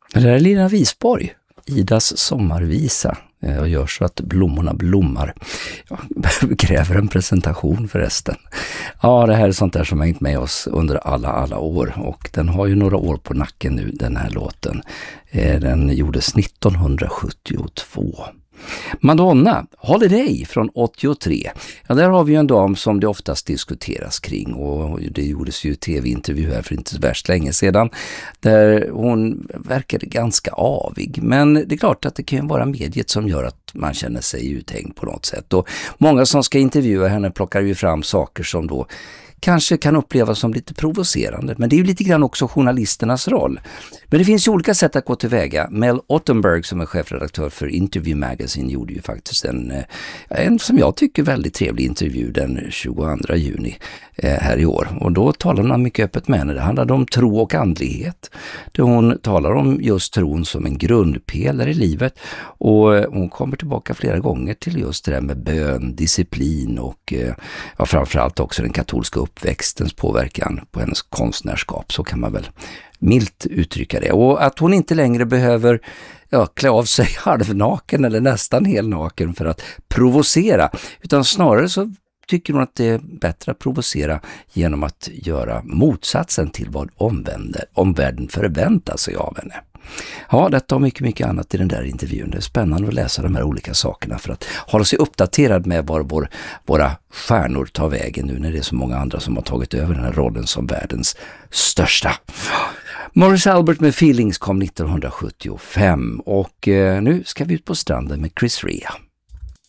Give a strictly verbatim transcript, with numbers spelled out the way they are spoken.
Det där är Lina Wisborg, Idas sommarvisa. Jag gör så att blommorna blommar. Jag kräver en presentation förresten. Ja, det här är sånt där som har hängt med oss under alla, alla år. Och den har ju några år på nacken nu, den här låten. Den gjordes nittonhundrasjuttiotvå. Madonna, Holiday från åttiotre. Ja, där har vi ju en dam som det oftast diskuteras kring, och det gjordes ju tv-intervju här för inte så värst länge sedan där hon verkade ganska avig. Men det är klart att det kan ju vara mediet som gör att man känner sig uthängd på något sätt. Och många som ska intervjua henne plockar ju fram saker som då kanske kan upplevas som lite provocerande. Men det är ju lite grann också journalisternas roll. Men det finns ju olika sätt att gå tillväga. Mel Ottenberg som är chefredaktör för Interview Magazine gjorde ju faktiskt en, en som jag tycker väldigt trevlig intervju den tjugoandra juni eh, här i år. Och då talar man mycket öppet med henne. Det handlade om tro och andlighet. Där hon talar om just tron som en grundpelare i livet. Och hon kommer tillbaka flera gånger till just det där med bön, disciplin och eh, ja, framförallt också den katolska uppväxtens påverkan på hennes konstnärskap, så kan man väl milt uttrycka det. Och att hon inte längre behöver ja, klä av sig halvnaken eller nästan helnaken för att provocera, utan snarare så tycker hon att det är bättre att provocera genom att göra motsatsen till vad omvärlden förväntar sig av henne. Ja, detta och mycket, mycket annat i den där intervjun. Det är spännande att läsa de här olika sakerna för att hålla sig uppdaterad med var vår, våra stjärnor tar vägen nu när det är så många andra som har tagit över den här rollen som världens största. Morris Albert med Feelings kom nittonhundrasjuttiofem och eh, nu ska vi ut på stranden med Chris Rea.